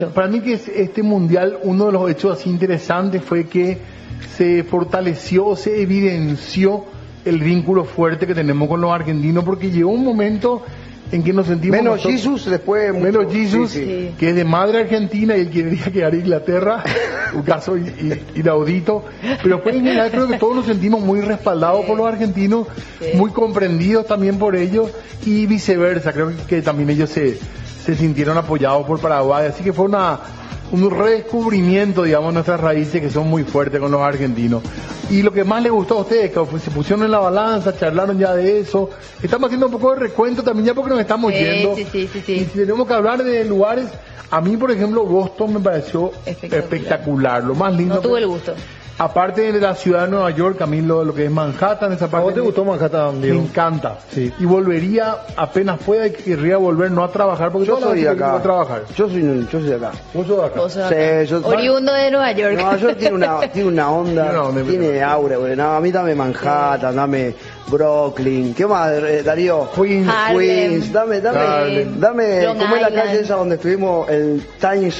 Para mí que este mundial, uno de los hechos así interesantes fue que se fortaleció, se evidenció el vínculo fuerte que tenemos con los argentinos, porque llegó un momento en que nos sentimos... Menos Jesus, después... Menos Jesus, sí. que es de madre argentina y él quería quedar en Inglaterra, un caso inaudito, pero después en general creo que todos nos sentimos muy respaldados por los argentinos, muy comprendidos también por ellos, y viceversa, creo que también ellos se sintieron apoyados por Paraguay, así que fue un redescubrimiento, digamos, nuestras raíces que son muy fuertes con los argentinos. Y lo que más les gustó a ustedes, que se pusieron en la balanza, charlaron ya de eso. Estamos haciendo un poco de recuento también ya porque nos estamos yendo. Sí. Y tenemos que hablar de lugares. A mí, por ejemplo, Boston me pareció espectacular. Lo más lindo. No tuve el gusto. Aparte de la ciudad de Nueva York, a mí lo que es Manhattan, esa parte... ¿A vos te gustó Manhattan, Diego? Me encanta. Sí. Y volvería apenas pueda y querría volver no a trabajar, porque Yo soy de acá. a trabajar. Yo soy de acá. ¿Vos sos de acá? Vos sos acá. Sí, yo... Oriundo de Nueva York. Nueva York tiene una onda, tiene aura, güey. No, a mí dame Manhattan, dame Brooklyn. ¿Qué más, Darío? Queens. Dame, Long ¿cómo es la Island. calle esa donde estuvimos? El Times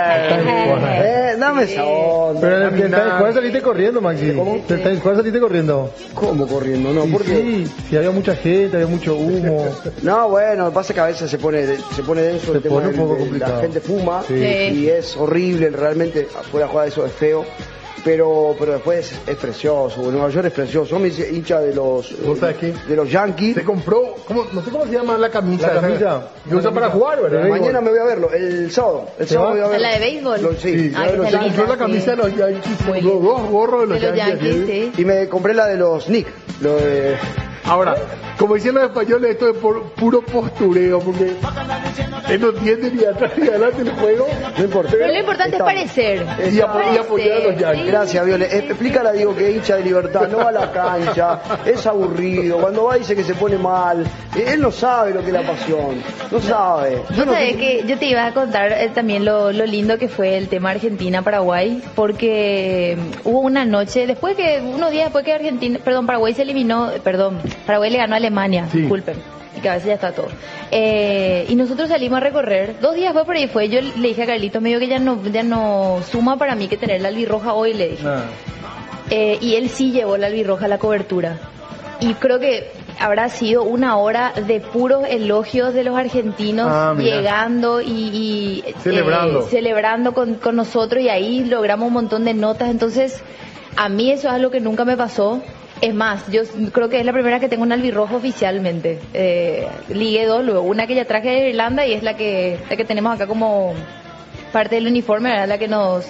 Square. Dame esa onda. Pero en el Times Square saliste corriendo, Maxi. ¿Cómo? ¿En el Times Square saliste corriendo? ¿Cómo corriendo? No, Sí, porque... sí, había mucha gente, había mucho humo. No, bueno, lo que pasa es que a veces se pone denso Se el tema pone un poco la complicado. gente fuma Sí. y es horrible, realmente afuera juega eso es feo. Pero después es precioso, Nueva York es precioso. Yo me hice hincha de los ¿Vos sabés qué? de los Yankees. Se compró, no sé cómo se llama la camisa. La camisa. Que usa para jugar, ¿verdad? Mañana me voy a verlo, el sábado. El sábado me voy a verlo. ¿La de béisbol? Sí, Ah, la de los esa Se es Yankees. compró la linda, camisa de sí. los Yankees, Muy los dos gorros de los De los Yankees. Yankees, sí. Y me compré la de los Knicks. Lo de... Ahora, como dicen los españoles, esto es puro postureo, porque él no tiene ni atrás ni adelante el juego. No importa. Pero lo importante es parecer. Y apoyar a los Yankees. Sí. Gracias, Viole. Explícala, digo, que es hincha de Libertad, no va a la cancha, es aburrido, cuando va dice que se pone mal. Él no sabe lo que es la pasión, no sabe. Vos sabés que yo te iba a contar también lo lindo que fue el tema Argentina-Paraguay, porque hubo una noche, unos días después que Paraguay se eliminó, Paraguay le ganó a Alemania, Sí. disculpen, y que a veces ya está todo. Y nosotros salimos a recorrer, 2 días después por ahí fue, yo le dije a Carlitos, medio que ya no suma para mí que tener la albirroja hoy, le dije. Y él sí llevó la albirroja a la cobertura. Y creo que habrá sido 1 hora de puros elogios de los argentinos Mira. llegando y Celebrando. con nosotros, y ahí logramos un montón de notas. Entonces, a mí eso es algo que nunca me pasó. Es más, yo creo que es la primera que tengo un albirrojo oficialmente. Ligué 2 luego, una que ya traje de Irlanda y es la que tenemos acá como parte del uniforme, ¿verdad? La que nos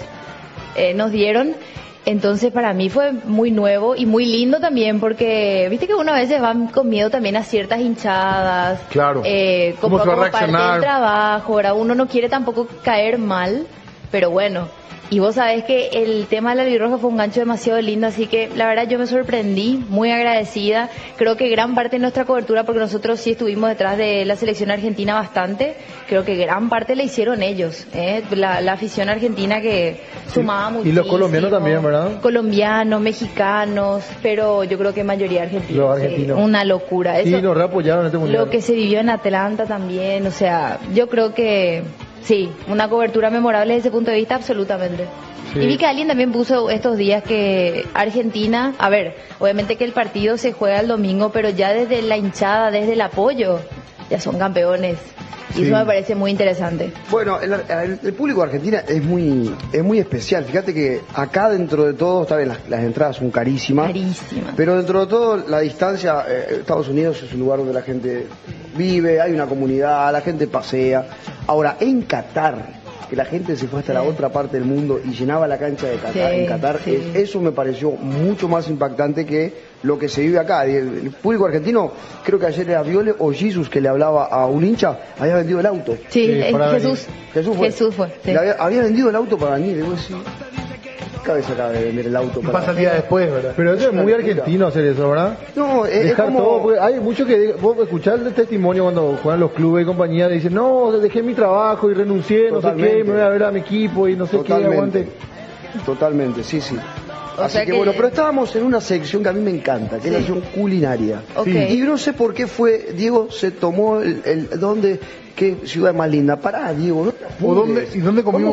dieron. Entonces para mí fue muy nuevo y muy lindo también, porque viste que uno a veces va con miedo también a ciertas hinchadas, Claro. como ¿Cómo se va a parte reaccionar? del trabajo, ¿verdad? Uno no quiere tampoco caer mal, pero bueno. Y vos sabés que el tema de la albirroja fue un gancho demasiado lindo, así que la verdad yo me sorprendí, muy agradecida. Creo que gran parte de nuestra cobertura, porque nosotros sí estuvimos detrás de la selección argentina bastante, creo que gran parte la hicieron ellos, la afición argentina que sumaba muchísimo. Y los colombianos también, ¿verdad? Colombianos, mexicanos, pero yo creo que mayoría argentina. Los argentinos. Una locura. Sí, nos reapoyaron en este mundial. Lo que se vivió en Atlanta también, o sea, yo creo que sí, una cobertura memorable desde ese punto de vista, absolutamente. Sí. Y vi que alguien también puso estos días que Argentina, a ver, obviamente que el partido se juega el domingo, pero ya desde la hinchada, desde el apoyo, ya son campeones. Y Sí. eso me parece muy interesante. Bueno, el público de Argentina es muy especial. Fíjate que acá dentro de todo, está bien, las entradas son carísimas. Carísima. Pero dentro de todo, la distancia, Estados Unidos es un lugar donde la gente vive, hay una comunidad, la gente pasea. Ahora, en Qatar, que la gente se fue hasta la otra parte del mundo y llenaba la cancha de Qatar, Sí, en Qatar, sí. eso me pareció mucho más impactante que lo que se vive acá. El público argentino, creo que ayer era Viole o Jesus que le hablaba a un hincha, había vendido el auto. Sí, para Jesús. Jesús fue. Sí. Había vendido el auto para mí, le digo así. ¿Qué cabeza acaba de vender el auto? Y pasa el día después, ¿verdad? Pero eso es muy argentino hacer eso, ¿verdad? No, es Dejar como... todo, porque hay muchos que vos escuchás el testimonio cuando juegan los clubes y compañía, dicen, no, dejé mi trabajo y renuncié, no sé Totalmente. qué, me voy a ver a mi equipo y no sé qué, aguante. Totalmente, sí. Así que bueno, pero estábamos en una sección que a mí me encanta, que es la sección culinaria. Okay. Y no sé por qué fue, Diego se tomó ¿dónde? ¿Qué ciudad más linda? Pará, Diego, no te apures. ¿Y dónde comimos?